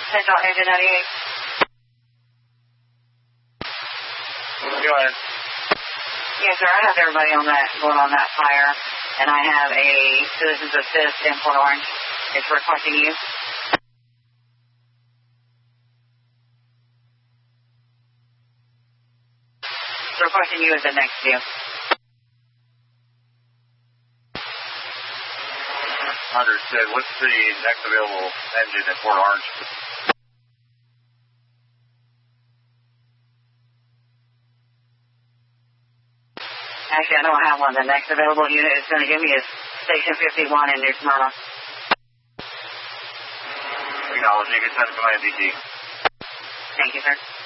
Central Engine 98. Go ahead. Yes, sir. I have everybody on that going on that fire, and I have a Citizens Assist in Port Orange. It's requesting you. It's requesting you as the next view. Understood. What's the next available engine in Port Orange? Actually, I don't have one. The next available unit it's going to give me is Station 51 in New Smyrna. Acknowledge. You can send it to my MDT. Thank you, sir.